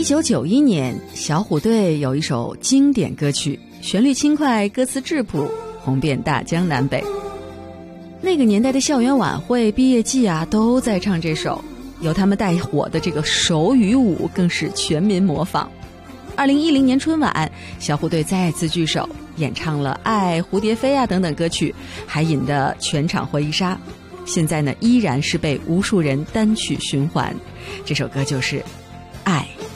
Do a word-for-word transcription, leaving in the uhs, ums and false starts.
一九九一年，小虎队有一首经典歌曲，旋律轻快，歌词质朴，红遍大江南北。那个年代的校园晚会、毕业季啊，都在唱这首，由他们带火的这个手语舞更是全民模仿。二零一零年春晚，小虎队再次聚首，演唱了《爱》《蝴蝶飞》啊等等歌曲，还引得全场回忆杀。现在呢，依然是被无数人单曲循环。这首歌就是